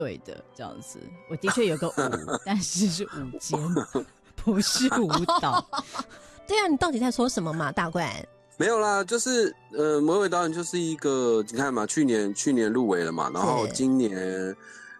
对的，这样子。我的确有个舞，但是是舞间，不是舞蹈。 对啊，你到底在说什么嘛，大冠？ 没有啦，就是魔鬼导演就是一个，你看嘛，去年入围了嘛，然后今年